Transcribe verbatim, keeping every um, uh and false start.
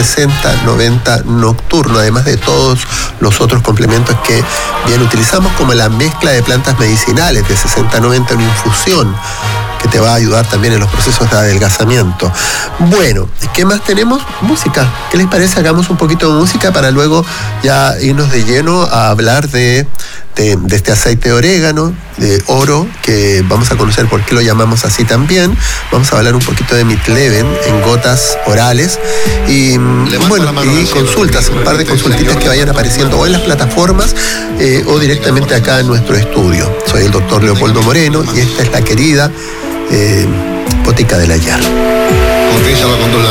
sesenta noventa nocturno, además de todos los otros complementos que bien utilizamos, como la mezcla de plantas medicinales de sesenta noventa, una infusión que te va a ayudar también en los procesos de adelgazamiento. Bueno, ¿qué más tenemos? Música. ¿Qué les parece? Hagamos un poquito de música para luego ya irnos de lleno a hablar de, de, de este aceite de orégano, de oro, que vamos a conocer por qué lo llamamos así también. Vamos a hablar un poquito de Mitleven en gotas orales y, bueno, y consultas, un par de consultitas que vayan apareciendo o en las plataformas eh, o directamente acá en nuestro estudio. Soy el doctor Leopoldo Moreno y esta es la querida Eh, Botica del Ayer. Porque ella va a controlar.